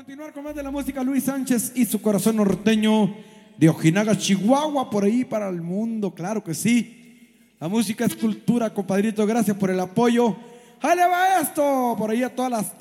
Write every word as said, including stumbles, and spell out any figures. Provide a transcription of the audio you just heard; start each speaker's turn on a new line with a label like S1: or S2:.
S1: continuar con más de la música, Luis Sánchez y su corazón norteño de Ojinaga, Chihuahua, por ahí para el mundo, claro que sí. La música es cultura, compadrito, gracias por el apoyo. ¡Ahí le va esto! Por ahí a todas las